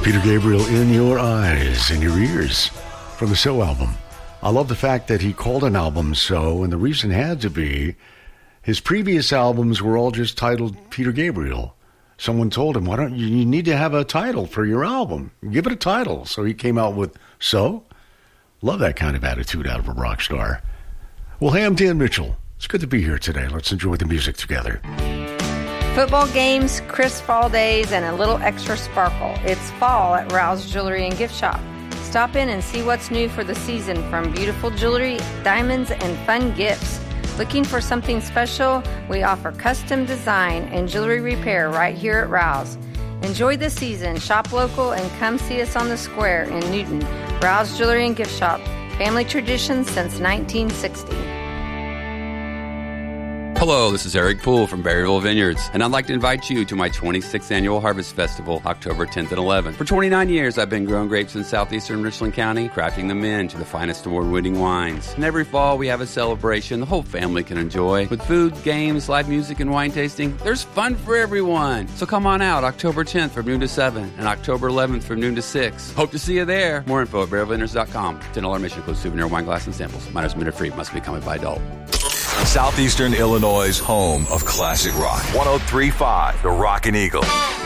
Peter Gabriel, In Your Eyes, In Your Ears, from the So album. I love the fact that he called an album So, and the reason had to be his previous albums were all just titled Peter Gabriel. Someone told him, why don't you need to have a title for your album? Give it a title. So he came out with So. Love that kind of attitude out of a rock star. Well, hey, I'm Dan Mitchell. It's good to be here today. Let's enjoy the music together. Football games, crisp fall days, and a little extra sparkle. It's fall at Rouse Jewelry and Gift Shop. Stop in and see what's new for the season, from beautiful jewelry, diamonds, and fun gifts. Looking for something special? We offer custom design and jewelry repair right here at Rouse. Enjoy the season, shop local, and come see us on the square in Newton. Rouse Jewelry and Gift Shop. Family tradition since 1960. Hello, this is Eric Poole from Berryville Vineyards, and I'd like to invite you to my 26th Annual Harvest Festival, October 10th and 11th. For 29 years, I've been growing grapes in southeastern Richland County, crafting them into the finest award-winning wines. And every fall, we have a celebration the whole family can enjoy. With food, games, live music, and wine tasting, there's fun for everyone. So come on out October 10th from noon to 7 and October 11th from noon to 6. Hope to see you there. More info at berryvillevineyards.com. $10 admission includes souvenir, wine glass, and samples. Minors admitted free. Must be accompanied by adult. Southeastern Illinois' home of classic rock. 103.5 The Rockin' Eagle.